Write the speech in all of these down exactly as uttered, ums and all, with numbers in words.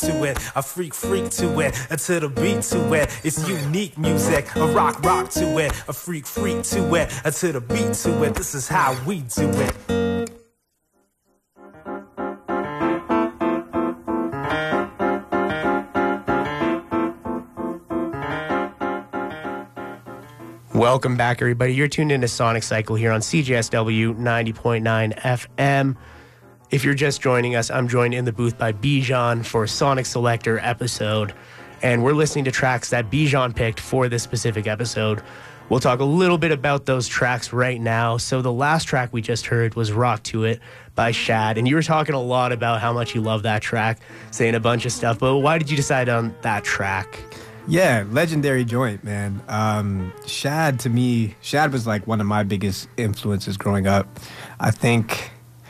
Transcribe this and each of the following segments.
to it, a freak freak to it, a to the beat to it. It's unique music, a rock rock to it, a freak freak to it, a to the beat to it. This is how we do it. Welcome back, everybody. You're tuned into Sonic Cycle here on C J S W ninety point nine F M. If you're just joining us, I'm joined in the booth by Bijan for Sonic Selector episode, and we're listening to tracks that Bijan picked for this specific episode. We'll talk a little bit about those tracks right now. So the last track we just heard was Rock To It by Shad, and you were talking a lot about how much you love that track, saying a bunch of stuff, but why did you decide on that track? Yeah, legendary joint, man. Um, Shad, to me, Shad was like one of my biggest influences growing up. I think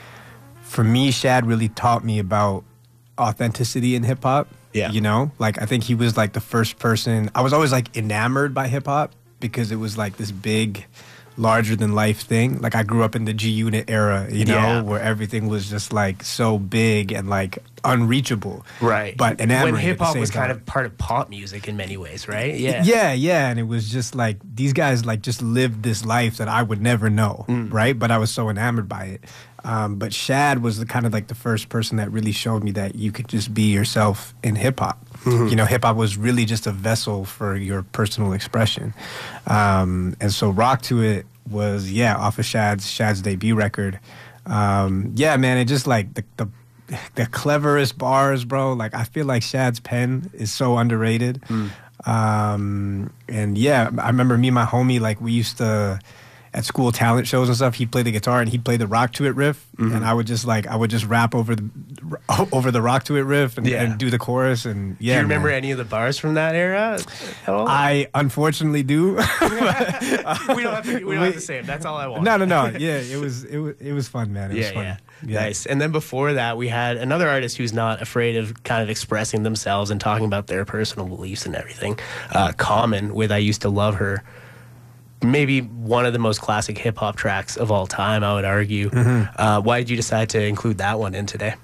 for me, Shad really taught me about authenticity in hip hop. Yeah. You know, like I think he was like the first person. I was always like enamored by hip hop because it was like this big, larger than life thing. Like I grew up in the G Unit era, you know, Yeah. where everything was just like so big and like unreachable. Right. But enamoring when hip hop was kind time. of part of pop music in many ways, right? Yeah. Yeah, yeah. And it was just like these guys like just lived this life that I would never know, Mm. right? But I was so enamored by it. Um, but Shad was the kind of like the first person that really showed me that you could just be yourself in hip hop. Mm-hmm. You know, hip hop was really just a vessel for your personal expression. Um, and so Rock To It was, yeah, off of Shad's Shad's debut record. Um, yeah, man, it just like the, the the cleverest bars, bro. Like I feel like Shad's pen is so underrated. Mm. Um, and yeah, I remember me and my homie, like we used to at school talent shows and stuff, he'd play the guitar and he'd play the Rock To It riff, Mm-hmm. and I would just like I would just rap over the over the Rock To It riff and, Yeah. and do the chorus. And yeah, Do you remember man. any of the bars from that era at all? I unfortunately do. we don't have to. We don't have to say it. That's all I want. no, no, no. Yeah, it was it was it was fun, man. It was Yeah, fun. yeah, nice. And then before that, we had another artist who's not afraid of kind of expressing themselves and talking about their personal beliefs and everything. Uh, Common with "I Used to Love Her." Maybe one of the most classic hip hop tracks of all time, I would argue. Mm-hmm. Uh, why did you decide to include that one in today?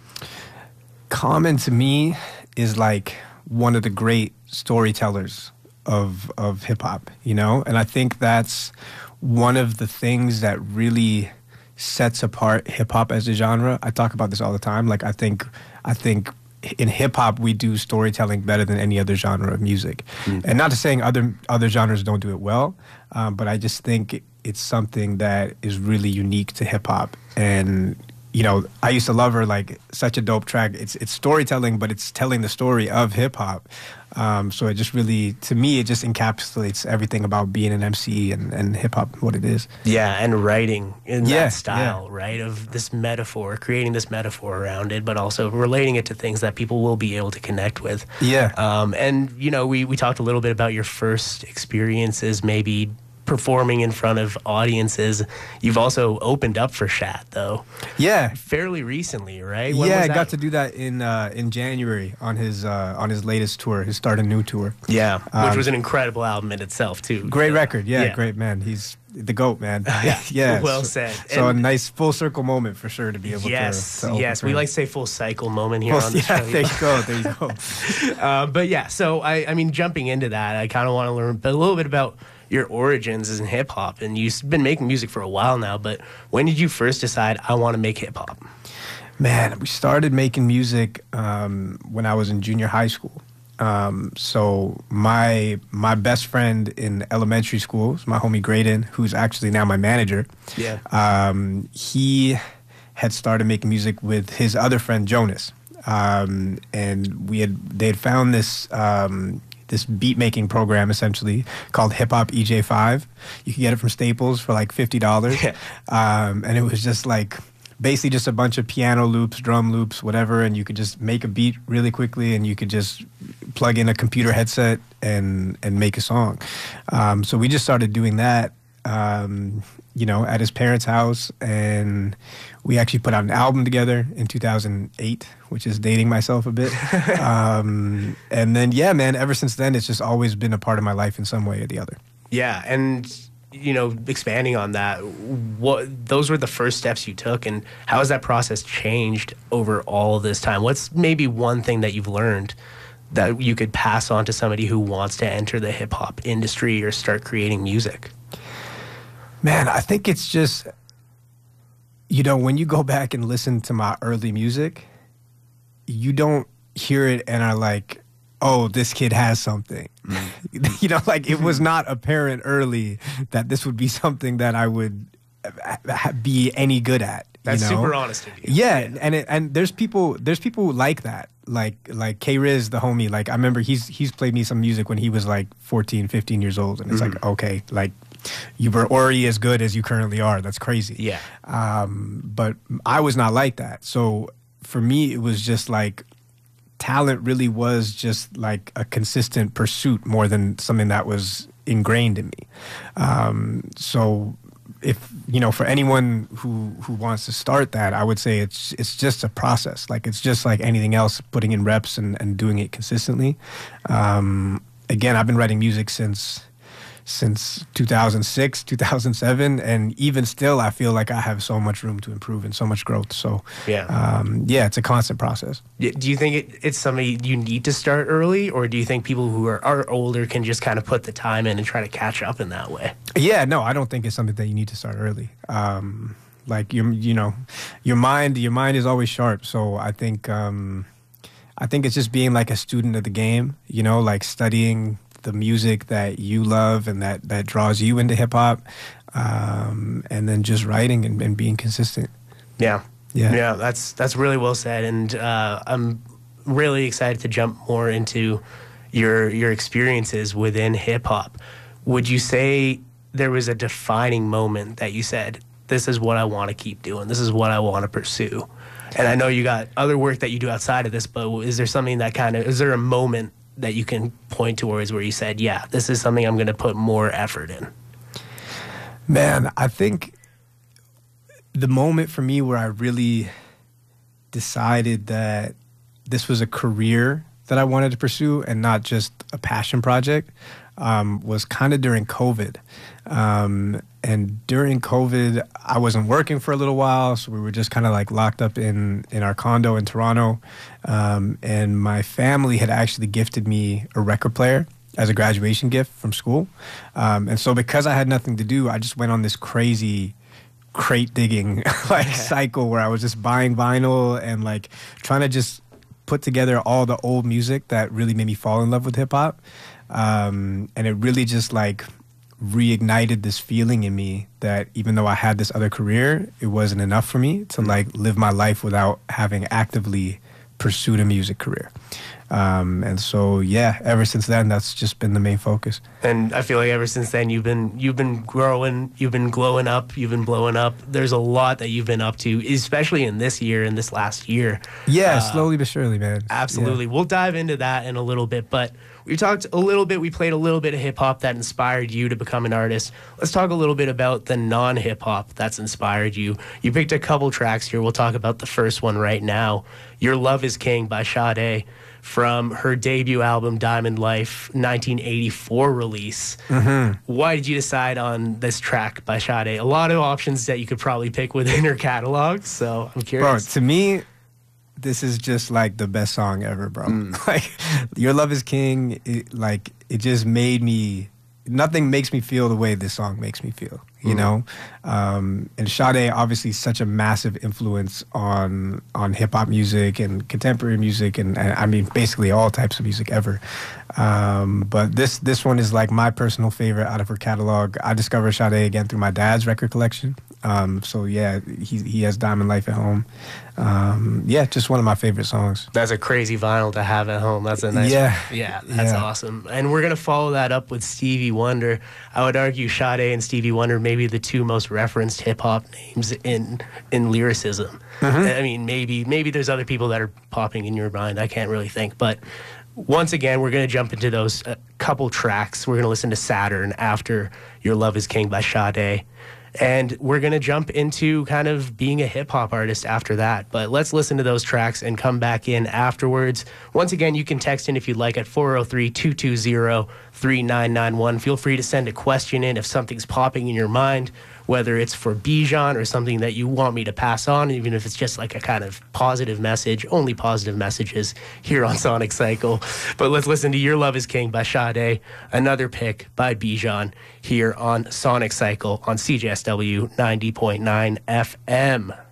Common to me is like one of the great storytellers of of hip hop, you know? And I think that's one of the things that really sets apart hip hop as a genre. I talk about this all the time. Like I think I think in hip hop we do storytelling better than any other genre of music. Mm. And not to saying other other genres don't do it well, um, but I just think it's something that is really unique to hip hop. And you know, I Used to Love Her, like such a dope track. It's it's storytelling, but it's telling the story of hip hop. Um, so it just really, to me, it just encapsulates everything about being an M C and, and hip hop, what it is. Yeah, and writing in Yeah, that style, right? Of this metaphor, creating this metaphor around it, but also relating it to things that people will be able to connect with. Yeah. Um, and, you know, we, we talked a little bit about your first experiences, maybe performing in front of audiences. You've also opened up for Shad, though. Yeah. Fairly recently, right? When yeah, was I that? got to do that in uh, in January on his uh, on his latest tour, his Start a New tour. Yeah, which Um, was an incredible album in itself, too. Great So, record, yeah, great man. He's the GOAT, man. Yeah, yeah. well so, said. So And- a nice full circle moment for sure to be able Yes, to. to open yes. for We him. like to say full cycle moment here Full- on the yeah, show. there you go, there you go. Uh, but yeah, so I, I mean, jumping into that, I kind of want to learn a little bit about your origins as in hip hop. And you've been making music for a while now, but when did you first decide I want to make hip hop? Man, we started making music um, when I was in junior high school. Um, so my my best friend in elementary school is my homie Graydon, who's actually now my manager. Yeah. Um, he had started making music with his other friend Jonas, um, and we had they had found this. Um, this beat making program essentially called Hip Hop E J five. You can get it from Staples for like fifty dollars. Yeah. Um, and it was just like basically just a bunch of piano loops, drum loops, whatever, and you could just make a beat really quickly and you could just plug in a computer headset and and make a song. Um, so we just started doing that, um, you know, at his parents' house, and we actually put out an album together in two thousand eight, which is dating myself a bit. um, and then, yeah, man, ever since then, it's just always been a part of my life in some way or the other. Yeah, and you know, expanding on that, what those were the first steps you took, and how has that process changed over all this time? What's maybe one thing that you've learned that you could pass on to somebody who wants to enter the hip hop industry or start creating music? Man, I think it's just, you know, when you go back and listen to my early music, you don't hear it and are like, oh, this kid has something. Mm. You know, like it was not apparent early that this would be something that I would be any good at. That's you know? super honest of you. Yeah, yeah. and it, and there's people there's people like that. Like like K-Riz, the homie, like I remember he's he's played me some music when he was like fourteen, fifteen years old, and it's mm. like, okay, like you were already as good as you currently are. That's crazy. Yeah. Um, but I was not like that. So for me, it was just like, talent really was just like a consistent pursuit more than something that was ingrained in me. Um, so if, you know, for anyone who, who wants to start that, I would say it's it's just a process. Like it's just like anything else, putting in reps and, and doing it consistently. Um, again, I've been writing music since since two thousand six, two thousand seven, and even still I feel like I have so much room to improve and so much growth. So yeah, um, yeah, it's a constant process. Do you think it, it's something you need to start early, or do you think people who are, are older can just kind of put the time in and try to catch up in that way? Yeah, no, I don't think it's something that you need to start early. Um, like you, you know, your mind, your mind is always sharp. So I think, um, I think it's just being like a student of the game. You know, like studying the music that you love and that, that draws you into hip hop, um, and then just writing and, and being consistent. Yeah. Yeah. Yeah. That's, that's really well said. And, uh, I'm really excited to jump more into your, your experiences within hip hop. Would you say there was a defining moment that you said, this is what I want to keep doing. This is what I want to pursue. And I know you got other work that you do outside of this, but is there something that kind of, is there a moment that you can point towards where you said, yeah, this is something I'm going to put more effort in? Man, I think the moment for me where I really decided that this was a career that I wanted to pursue and not just a passion project um, was kind of during COVID. Um, and during COVID, I wasn't working for a little while, so we were just kind of like locked up in, in our condo in Toronto. Um, and my family had actually gifted me a record player as a graduation gift from school. Um, and so because I had nothing to do, I just went on this crazy crate digging like cycle where I was just buying vinyl and like trying to just put together all the old music that really made me fall in love with hip hop. Um, and it really just like reignited this feeling in me that even though I had this other career, it wasn't enough for me to like live my life without having actively pursued a music career. Um, and so, yeah, ever since then, that's just been the main focus. And I feel like ever since then, you've been you've been growing, you've been glowing up, you've been blowing up. There's a lot that you've been up to, especially in this year, in this last year. Yeah, uh, slowly but surely, man. Absolutely. Yeah. We'll dive into that in a little bit, but we talked a little bit, we played a little bit of hip-hop that inspired you to become an artist. Let's talk a little bit about the non-hip-hop that's inspired you. You picked a couple tracks here. We'll talk about the first one right now. Your Love is King by Sade, from her debut album, Diamond Life, nineteen eighty-four release. Mm-hmm. Why did you decide on this track by Sade? A lot of options that you could probably pick within her catalog, so I'm curious. Bro, to me, this is just like the best song ever, bro. Mm. Like, Your Love is King, it, like, it just made me, nothing makes me feel the way this song makes me feel, you mm. know? Um, and Sade, obviously, such a massive influence on on hip-hop music and contemporary music and, and, I mean, basically all types of music ever. Um, but this, this one is, like, my personal favorite out of her catalog. I discovered Sade again through my dad's record collection. Um, so, yeah, he, he has Diamond Life at home. Um, yeah, just one of my favorite songs. That's a crazy vinyl to have at home. That's a nice yeah. one. Yeah, that's yeah. awesome. And we're going to follow that up with Stevie Wonder. I would argue Sade and Stevie Wonder may be the two most referenced hip-hop names in in lyricism. Mm-hmm. I mean, maybe maybe there's other people that are popping in your mind. I can't really think. But once again, we're going to jump into those uh, couple tracks. We're going to listen to Saturn after Your Love is King by Sade. And we're going to jump into kind of being a hip-hop artist after that. But let's listen to those tracks and come back in afterwards. Once again, you can text in if you'd like at four oh three, two two zero, three nine nine one. Feel free to send a question in if something's popping in your mind, whether it's for Bijan or something that you want me to pass on, even if it's just like a kind of positive message. Only positive messages here on Sonic Cycle. But let's listen to Your Love is King by Sade, another pick by Bijan here on Sonic Cycle on C J S W ninety point nine F M.